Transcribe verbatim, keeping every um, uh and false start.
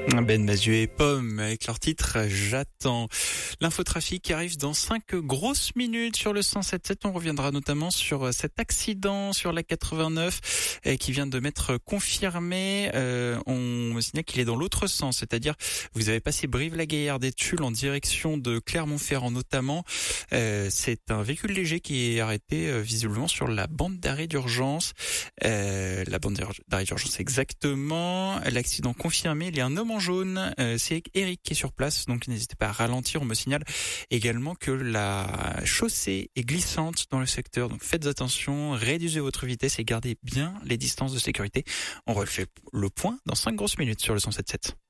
Ben Mazuet et Pomme avec leur titre J'attends. L'infotrafic arrive dans cinq grosses minutes sur le cent sept sept. On reviendra notamment sur cet accident sur la quatre-vingt-neuf qui vient de m'être confirmé. Euh, on me signale qu'il est dans l'autre sens, c'est-à-dire vous avez passé Brive-la-Gaillarde et Tulle en direction de Clermont-Ferrand notamment. Euh, c'est un véhicule léger qui est arrêté euh, visiblement sur la bande d'arrêt d'urgence. Euh, la bande d'arrêt d'urgence exactement. L'accident confirmé, il y a un homme en jaune, euh, c'est Eric qui est sur place, donc n'hésitez pas à ralentir. On me signale également que la chaussée est glissante dans le secteur, donc faites attention, réduisez votre vitesse et gardez bien les distances de sécurité. On refait le point dans cinq grosses minutes sur le cent sept sept.